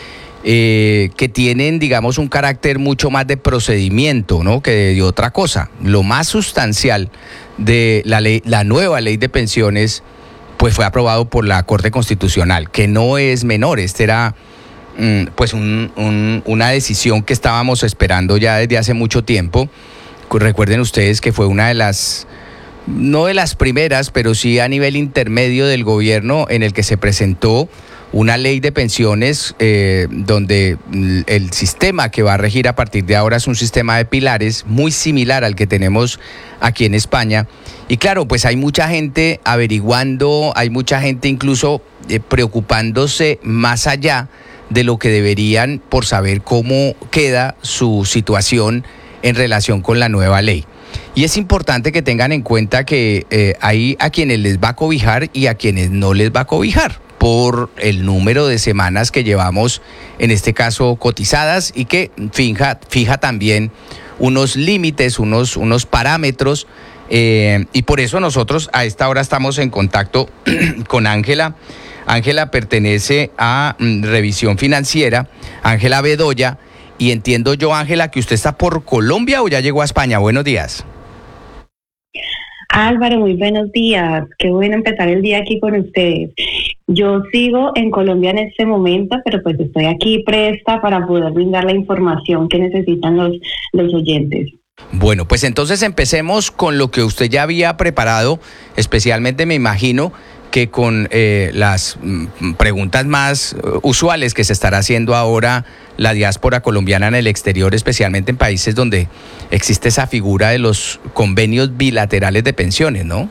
D: Eh, que tienen, digamos, un carácter mucho más de procedimiento, ¿no?, que de otra cosa. Lo más sustancial de la ley, la nueva ley de pensiones, pues fue aprobado por la Corte Constitucional, que no es menor. Este era mm, pues un, un, una decisión que estábamos esperando ya desde hace mucho tiempo. Recuerden ustedes que fue una de las, no de las primeras, pero sí a nivel intermedio del gobierno, en el que se presentó una ley de pensiones eh, donde el sistema que va a regir a partir de ahora es un sistema de pilares muy similar al que tenemos aquí en España. Y claro, pues hay mucha gente averiguando, hay mucha gente incluso eh, preocupándose más allá de lo que deberían por saber cómo queda su situación en relación con la nueva ley. Y es importante que tengan en cuenta que eh, hay a quienes les va a cobijar y a quienes no les va a cobijar, por el número de semanas que llevamos, en este caso cotizadas, y que fija, fija también unos límites, unos, unos parámetros, eh, y por eso nosotros a esta hora estamos en contacto con Ángela. Ángela pertenece a mm, Revisión Financiera, Ángela Bedoya, y entiendo yo, Ángela, que usted está por Colombia o ya llegó a España. Buenos días.
V: Álvaro, muy buenos días. Qué bueno empezar el día aquí con ustedes. Yo sigo en Colombia en este momento, pero pues estoy aquí presta para poder brindar la información que necesitan los, los oyentes.
D: Bueno, pues entonces empecemos con lo que usted ya había preparado, especialmente me imagino que con eh, las mm, preguntas más uh, usuales que se estará haciendo ahora la diáspora colombiana en el exterior, especialmente en países donde existe esa figura de los convenios bilaterales de pensiones, ¿no?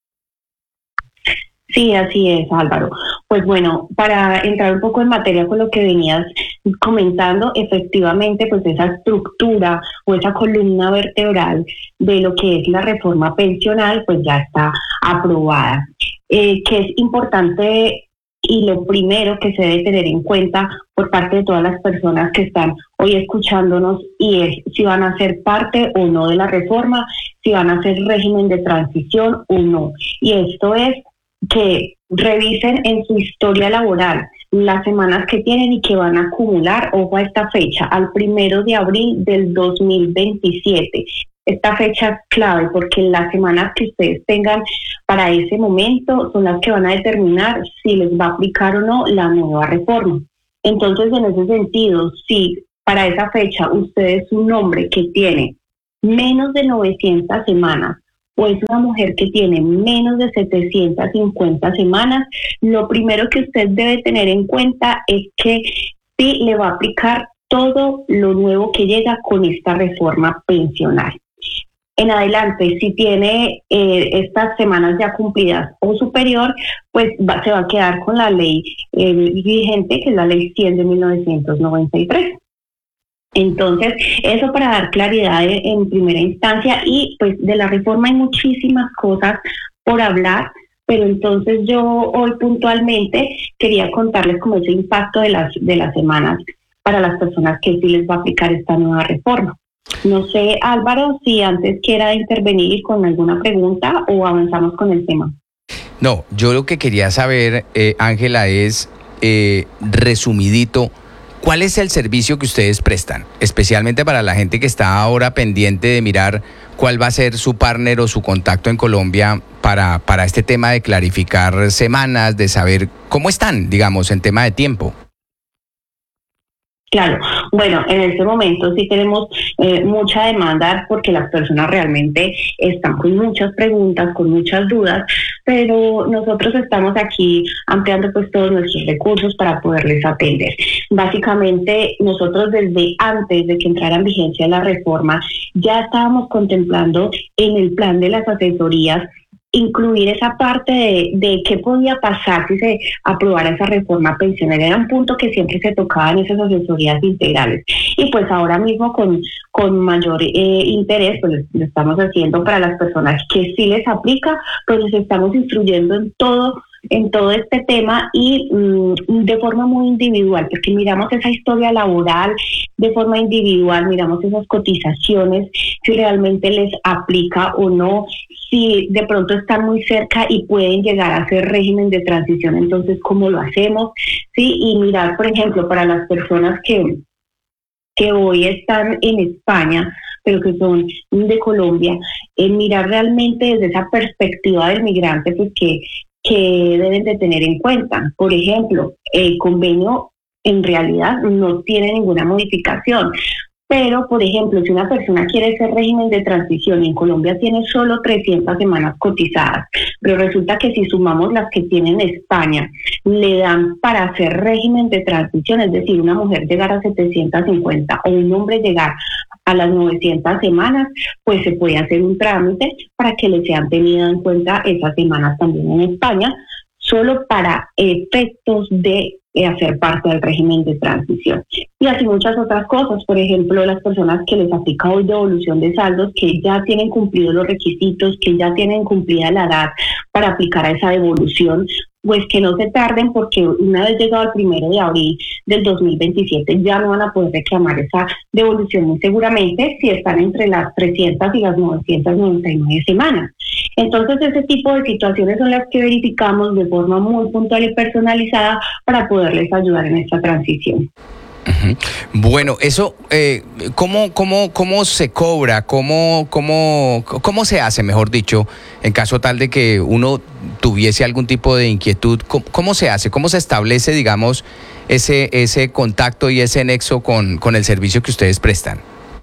V: Sí, así es, Álvaro. Pues bueno, para entrar un poco en materia con lo que venías comentando, efectivamente, pues esa estructura o esa columna vertebral de lo que es la reforma pensional, pues ya está aprobada. Eh, que es importante y lo primero que se debe tener en cuenta por parte de todas las personas que están hoy escuchándonos, y es si van a ser parte o no de la reforma, si van a ser régimen de transición o no. Y esto es que revisen en su historia laboral las semanas que tienen y que van a acumular, ojo a esta fecha, al primero de abril del dos mil veintisiete. Esta fecha es clave porque las semanas que ustedes tengan para ese momento son las que van a determinar si les va a aplicar o no la nueva reforma. Entonces, en ese sentido, si para esa fecha usted es un hombre que tiene menos de novecientas semanas o es una mujer que tiene menos de setecientas cincuenta semanas, lo primero que usted debe tener en cuenta es que sí le va a aplicar todo lo nuevo que llega con esta reforma pensional. En adelante, si tiene eh, estas semanas ya cumplidas o superior, pues va, se va a quedar con la ley eh, vigente, que es la ley cien de mil novecientos noventa y tres. Entonces, eso para dar claridad en primera instancia. Y pues de la reforma hay muchísimas cosas por hablar, Pero entonces yo hoy puntualmente quería contarles como ese impacto de las, de las semanas para las personas que sí les va a aplicar esta nueva reforma. No sé, Álvaro, si antes quiera intervenir con alguna pregunta o avanzamos con el tema.
D: No, yo lo que quería saber, eh, Ángela, es eh, resumidito, ¿cuál es el servicio que ustedes prestan? Especialmente para la gente que está ahora pendiente de mirar cuál va a ser su partner o su contacto en Colombia para, para este tema de clarificar semanas, de saber cómo están, digamos, en tema de tiempo.
V: Claro, bueno, en este momento sí tenemos eh, mucha demanda porque las personas realmente están con muchas preguntas, con muchas dudas, pero nosotros estamos aquí ampliando pues todos nuestros recursos para poderles atender. Básicamente nosotros desde antes de que entrara en vigencia la reforma ya estábamos contemplando en el plan de las asesorías incluir esa parte de, de qué podía pasar si se aprobara esa reforma pensionera. Era un punto que siempre se tocaba en esas asesorías integrales. Y pues ahora mismo con, con mayor eh, interés, pues lo estamos haciendo para las personas que sí les aplica, pues les estamos instruyendo en todo en todo este tema y mmm, de forma muy individual, porque miramos esa historia laboral de forma individual, miramos esas cotizaciones, si realmente les aplica o no, si de pronto están muy cerca y pueden llegar a hacer régimen de transición, entonces cómo lo hacemos, sí, y mirar, por ejemplo, para las personas que, que hoy están en España, pero que son de Colombia, eh, mirar realmente desde esa perspectiva del migrante, pues que que deben de tener en cuenta. Por ejemplo, el convenio en realidad no tiene ninguna modificación, pero, por ejemplo, si una persona quiere hacer régimen de transición y en Colombia tiene solo trescientas semanas cotizadas, pero resulta que si sumamos las que tiene en España, le dan para hacer régimen de transición, es decir, una mujer llegar a setecientas cincuenta o un hombre llegar a las novecientas semanas, pues se puede hacer un trámite para que le sean tenidas en cuenta esas semanas también en España, solo para efectos de eh, hacer parte del régimen de transición. Y así muchas otras cosas, por ejemplo, las personas que les aplica hoy devolución de saldos, que ya tienen cumplidos los requisitos, que ya tienen cumplida la edad para aplicar a esa devolución, pues que no se tarden, porque una vez llegado el primero de abril del dos mil veintisiete ya no van a poder reclamar esa devolución muy seguramente si están entre las trescientas y las novecientas noventa y nueve semanas. Entonces ese tipo de situaciones son las que verificamos de forma muy puntual y personalizada para poderles ayudar en esta transición.
D: Uh-huh. Bueno, eso, eh, ¿cómo, cómo, ¿cómo se cobra? ¿Cómo, cómo, ¿Cómo se hace, mejor dicho, en caso tal de que uno tuviese algún tipo de inquietud? ¿Cómo, cómo se hace? ¿Cómo se establece, digamos, ese, ese contacto y ese nexo con, con el servicio que ustedes prestan?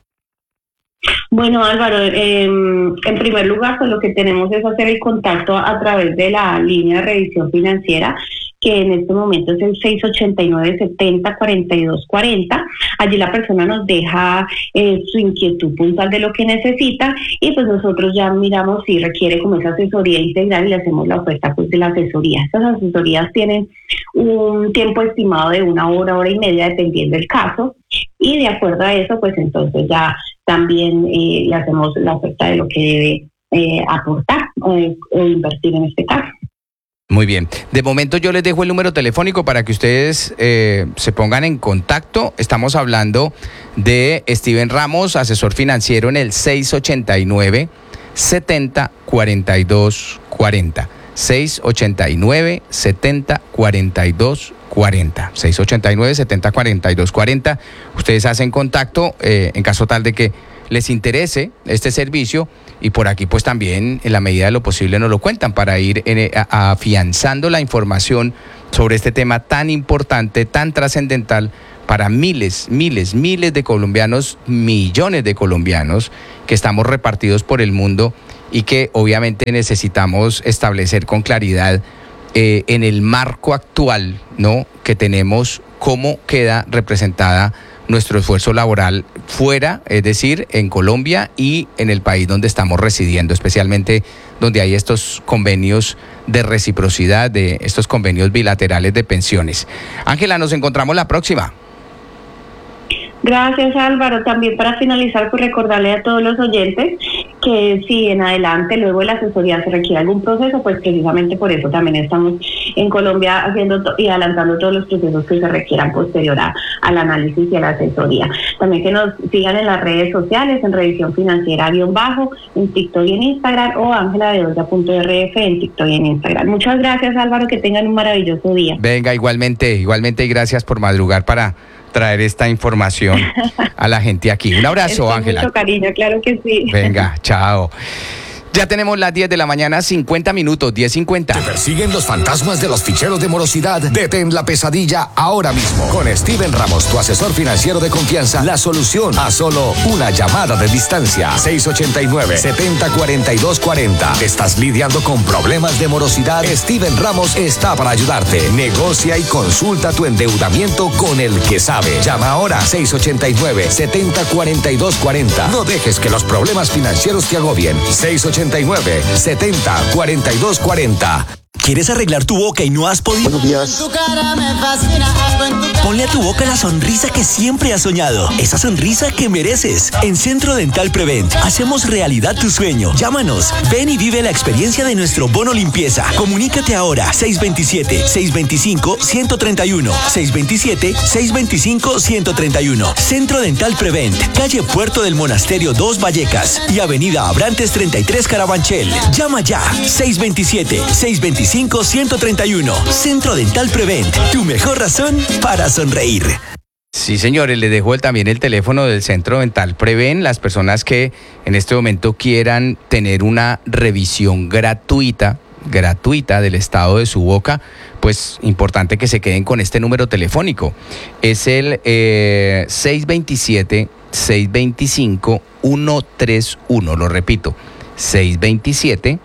V: Bueno, Álvaro, eh, en primer lugar, pues lo que tenemos es hacer el contacto a través de la línea de revisión financiera, que en este momento es el seis ochenta y nueve, setenta, cuarenta y dos cuarenta. Allí la persona nos deja eh, su inquietud puntual de lo que necesita y pues nosotros ya miramos si requiere como esa asesoría integral y le hacemos la oferta pues de la asesoría. Estas asesorías tienen un tiempo estimado de una hora, hora y media dependiendo del caso y de acuerdo a eso pues entonces ya también eh, le hacemos la oferta de lo que debe eh, aportar eh, o invertir en este caso.
D: Muy bien. De momento yo les dejo el número telefónico para que ustedes eh, se pongan en contacto. Estamos hablando de Steven Ramos, asesor financiero, en el seis ochenta y nueve, setenta, cuarenta y dos cuarenta. seis ochenta y nueve, setenta, cuarenta y dos cuarenta. seis ochenta y nueve, setenta, cuarenta y dos cuarenta. Ustedes hacen contacto eh, en caso tal de que les interese este servicio y por aquí pues también en la medida de lo posible nos lo cuentan para ir en, a, afianzando la información sobre este tema tan importante, tan trascendental para miles, miles, miles de colombianos, millones de colombianos que estamos repartidos por el mundo y que obviamente necesitamos establecer con claridad eh, en el marco actual, ¿no?, que tenemos, cómo queda representada nuestro esfuerzo laboral fuera, es decir, en Colombia y en el país donde estamos residiendo, especialmente donde hay estos convenios de reciprocidad, de estos convenios bilaterales de pensiones. Ángela, nos encontramos la próxima.
V: Gracias, Álvaro. También para finalizar, pues recordarle a todos los oyentes que si en adelante, luego de la asesoría, se requiere algún proceso, pues precisamente por eso también estamos en Colombia haciendo to- y adelantando todos los procesos que se requieran posterior a, al análisis y a la asesoría. También que nos sigan en las redes sociales, en Revisión Financiera guión bajo, en TikTok y en Instagram, o Ángela de Olla punto R F en TikTok y en Instagram. Muchas gracias, Álvaro, que tengan un maravilloso día.
D: Venga, igualmente, igualmente, y gracias por madrugar para traer esta información a la gente aquí. Un abrazo, Ángela.
V: Mucho cariño, claro que sí.
D: Venga, chao. Ya tenemos las diez de la mañana, cincuenta minutos, diez cincuenta.
A: ¿Te persiguen los fantasmas de los ficheros de morosidad? Detén la pesadilla ahora mismo. Con Steven Ramos, tu asesor financiero de confianza, la solución a solo una llamada de distancia. seis ochenta y nueve, setenta, cuarenta y dos, cuarenta. ¿Estás lidiando con problemas de morosidad? Steven Ramos está para ayudarte. Negocia y consulta tu endeudamiento con el que sabe. Llama ahora seis ochenta y nueve, setenta, cuarenta y dos, cuarenta. No dejes que los problemas financieros te agobien. seis ochenta y nueve, setenta, cuarenta y dos, cuarenta.
F: ¿Quieres arreglar tu boca y no has podido?
G: Tu cara me fascina, algo en tu cara.
F: Ponle a tu boca la sonrisa que siempre has soñado. Esa sonrisa que mereces. En Centro Dental Prevent hacemos realidad tu sueño. Llámanos. Ven y vive la experiencia de nuestro bono limpieza. Comunícate ahora. seis dos siete, seis dos cinco, uno tres uno. seis dos siete, seis dos cinco, uno tres uno. Centro Dental Prevent. Calle Puerto del Monasterio dos Vallecas y Avenida Abrantes treinta y tres Carabanchel. Llama ya. seis dos siete, seis dos cinco, uno tres uno. Centro Dental Prevent, tu mejor razón para sonreír.
D: Sí, señores, les dejo el, también el teléfono del Centro Dental Prevent. Las personas que en este momento quieran tener una revisión gratuita, gratuita del estado de su boca, pues importante que se queden con este número telefónico. Es el eh, seis dos siete, seis dos cinco, uno tres uno. Lo repito, seis dos siete,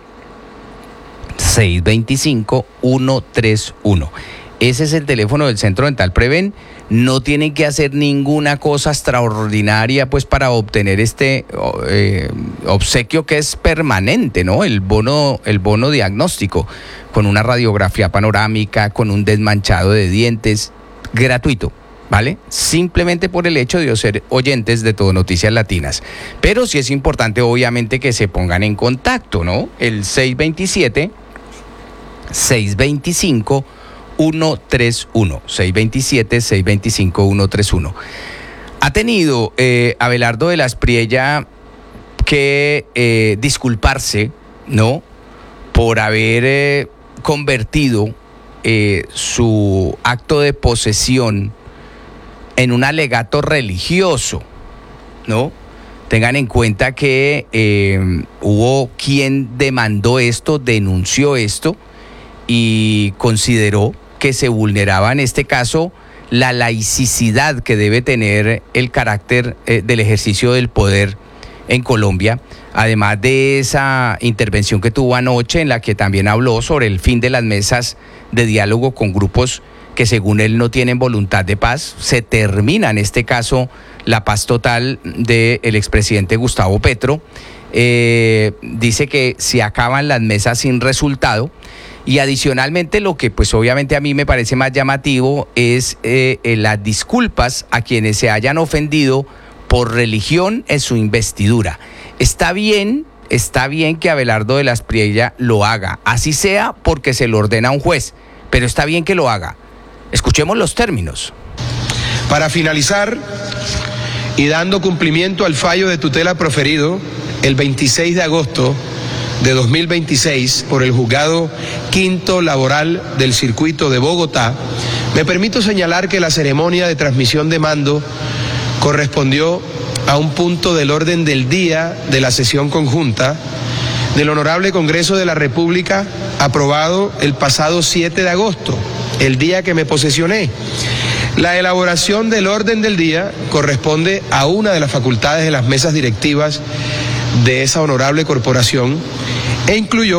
D: seis dos cinco, uno tres uno. Ese es el teléfono del Centro Dental Prevent. No tienen que hacer ninguna cosa extraordinaria pues para obtener este eh, obsequio que es permanente, ¿no? El bono, el bono diagnóstico, con una radiografía panorámica, con un desmanchado de dientes, gratuito, ¿vale? Simplemente por el hecho de ser oyentes de Todo Noticias Latinas. Pero sí es importante, obviamente, que se pongan en contacto, ¿no? El seis dos siete, seis dos cinco, uno tres uno. seis dos siete, seis dos cinco, uno tres uno. Ha tenido eh, Abelardo de la Espriella que eh, disculparse, ¿no? Por haber eh, convertido eh, su acto de posesión en un alegato religioso, ¿no? Tengan en cuenta que eh, hubo quien demandó esto, denunció esto y consideró que se vulneraba en este caso la laicidad que debe tener el carácter eh, del ejercicio del poder en Colombia, además de esa intervención que tuvo anoche en la que también habló sobre el fin de las mesas de diálogo con grupos que según él no tienen voluntad de paz. Se termina en este caso la paz total del expresidente Gustavo Petro. Eh, dice que se acaban las mesas sin resultado. Y adicionalmente lo que pues obviamente a mí me parece más llamativo es eh, eh, las disculpas a quienes se hayan ofendido por religión en su investidura. Está bien, está bien que Abelardo de la Espriella lo haga, así sea porque se lo ordena un juez, pero está bien que lo haga. Escuchemos los términos.
E: Para finalizar, y dando cumplimiento al fallo de tutela proferido el veintiséis de agosto de dos mil veintiséis por el Juzgado Quinto Laboral del Circuito de Bogotá, me permito señalar que la ceremonia de transmisión de mando correspondió a un punto del orden del día de la sesión conjunta del Honorable Congreso de la República, aprobado el pasado siete de agosto, el día que me posesioné. La elaboración del orden del día corresponde a una de las facultades de las mesas directivas de esa honorable corporación e incluyó